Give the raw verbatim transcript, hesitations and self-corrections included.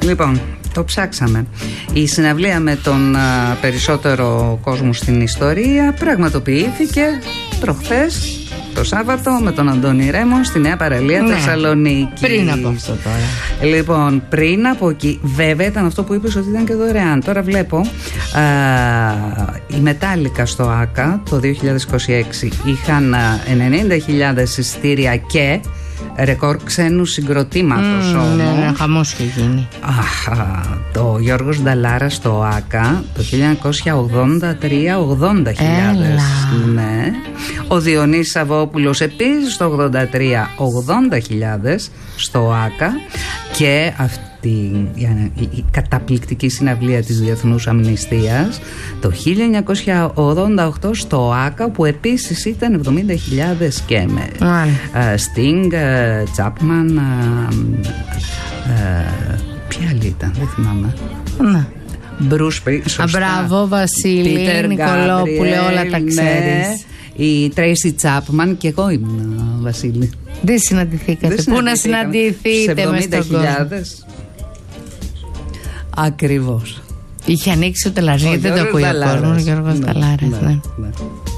Λοιπόν, το ψάξαμε. Η συναυλία με τον α, περισσότερο κόσμο στην ιστορία πραγματοποιήθηκε προχθές, το Σάββατο, με τον Αντώνη Ρέμο στη Νέα Παραλία, ναι, Θεσσαλονίκη. Πριν από αυτό τώρα. Λοιπόν, πριν από εκεί, βέβαια ήταν αυτό που είπες ότι ήταν και δωρεάν. Τώρα βλέπω α, η Μετάλλικα στο ΆΚΑ το δύο χιλιάδες είκοσι έξι είχαν α, ενενήντα χιλιάδες εισιτήρια και ρεκόρ ξένου συγκροτήματος mm, όμως. Ναι, χαμός είχε γίνει. Αχ, το Γιώργος Νταλάρα στο ΆΚΑ το χίλια εννιακόσια ογδόντα τρία ογδόντα χιλιάδες. Ναι. Ο Διονύσης Σαββόπουλος επίσης το ογδόντα τρία ογδόντα χιλιάδες στο ΆΚΑ. Και αυτή η, η, η καταπληκτική συναυλία της Διεθνούς Αμνηστίας το χίλια εννιακόσια ογδόντα οκτώ στο ΆΚΑ, που επίσης ήταν εβδομήντα χιλιάδες και με Sting, Chapman, ποια άλλη ήταν, δεν θυμάμαι. Ναι. Bruce, σωστά. Μπράβο, Βασίλη, Peter Νικολόπουλε, όλα τα ξέρεις. Ναι. Η Tracy Chapman και εγώ ήμουν, Βασίλη. Δεν συναντηθήκατε. Πού να συναντηθείτε μες στον κόσμο. Ακριβώς. Είχε ανοίξει ο Τελαρής, γιατί δεν το ακούει ο κόσμος. Ο Γιώργος Τελάρας, ναι.